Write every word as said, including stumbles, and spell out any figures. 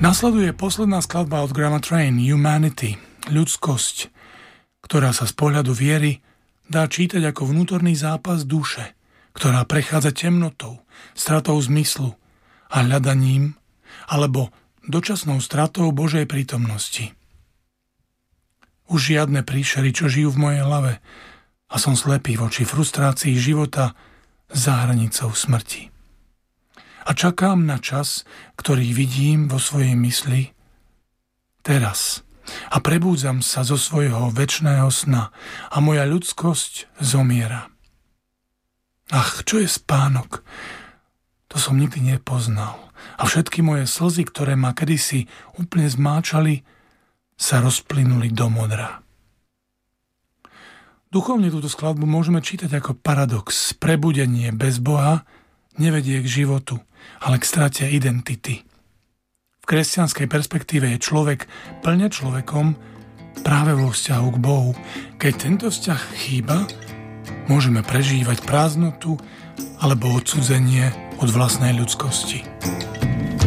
Nasleduje posledná skladba od Grama Train, Humanity, ľudskosť, ktorá sa z pohľadu viery dá čítať ako vnútorný zápas duše, ktorá prechádza temnotou, stratou zmyslu a hľadaním alebo dočasnou stratou Božej prítomnosti. Už žiadne príšery, čo žijú v mojej hlave, a som slepý voči frustrácii života za hranicou smrti. A čakám na čas, ktorý vidím vo svojej mysli teraz. A prebúdzam sa zo svojho večného sna a moja ľudskosť zomiera. Ach, čo je spánok? To som nikdy nepoznal. A všetky moje slzy, ktoré ma kedysi úplne zmáčali, sa rozplynuli do modra. Duchovne túto skladbu môžeme čítať ako paradox. Prebudenie bez Boha nevedie k životu, ale k strate identity. V kresťanskej perspektíve je človek plne človekom práve vo vzťahu k Bohu. Keď tento vzťah chýba, môžeme prežívať prázdnotu alebo odcudzenie od vlastnej ľudskosti.